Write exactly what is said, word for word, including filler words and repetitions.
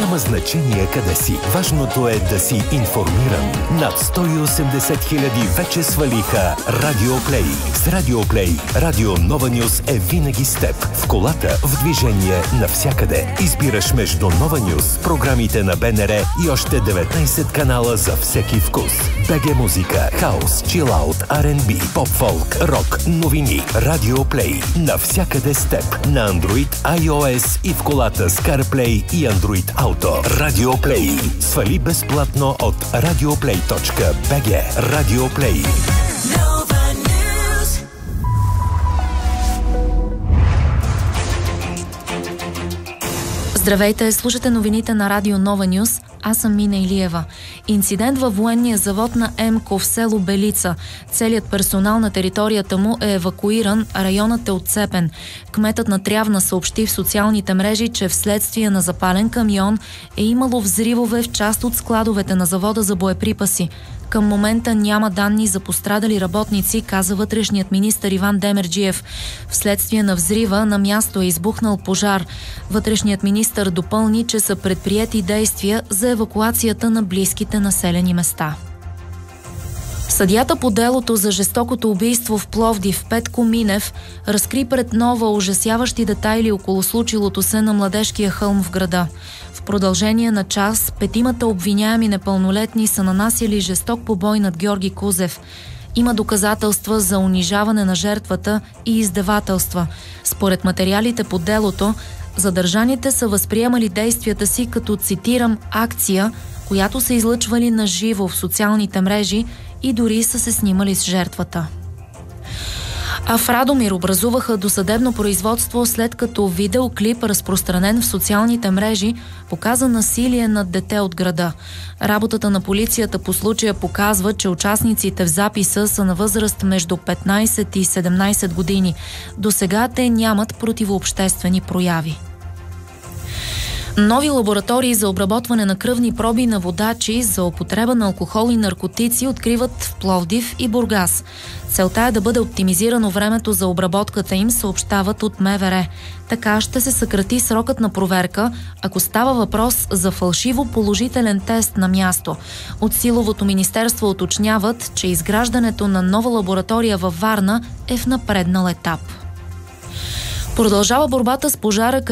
Няма значение къде си. Важното е да си информиран. Над сто и осемдесет хиляди вече свалиха Радио Плей. С Радио Плей, Радио Нова Нюз е винаги с теб. В колата, в движение, навсякъде. Избираш между Нова Нюз, програмите на БНР и още деветнайсет канала за всеки вкус. БГ музика, хаус, чилаут, Ар енд Би, поп-фолк, рок, новини. Радио Плей. Навсякъде с теб. На Android, iOS и в колата с CarPlay и Android Auto. Радио Плей. Свали безплатно от радиоплей точка би джи. Радио Плей. Здравейте, слушате новините на Радио Нова Нюз. Аз съм Мина Илиева. Инцидент във военния завод на ЕМКО в село Белица. Целият персонал на територията му е евакуиран, районът е отцепен. Кметът на Трявна съобщи в социалните мрежи, че вследствие на запален камион е имало взривове в част от складовете на завода за боеприпаси. Към момента няма данни за пострадали работници, каза вътрешният министър Иван Демерджиев. Вследствие на взрива на място е избухнал пожар. Вътрешният министър допълни, че са предприети действия за евакуацията на близките населени места. Съдията по делото за жестокото убийство в Пловдив Петко Минев разкри пред Нова ужасяващи детайли около случилото се на Младежкия хълм в града. В продължение на час петимата обвиняеми непълнолетни са нанасяли жесток побой над Георги Кузев. Има доказателства за унижаване на жертвата и издевателства. Според материалите по делото, задържаните са възприемали действията си като, цитирам, акция, която са излъчвали на живо в социалните мрежи и дори са се снимали с жертвата. А в Радомир образуваха досъдебно производство, след като видеоклип, разпространен в социалните мрежи, показа насилие над дете от града. Работата на полицията по случая показва, че участниците в записа са на възраст между петнайсет и седемнайсет години. Досега те нямат противообществени прояви. Нови лаборатории за обработване на кръвни проби на водачи за употреба на алкохол и наркотици откриват в Пловдив и Бургас. Целта е да бъде оптимизирано времето за обработката им, съобщават от МВР. Така ще се съкрати срокът на проверка, ако става въпрос за фалшиво положителен тест на място. От Силовото министерство уточняват, че изграждането на нова лаборатория във Варна е в напреднал етап. Продължава борбата с пожара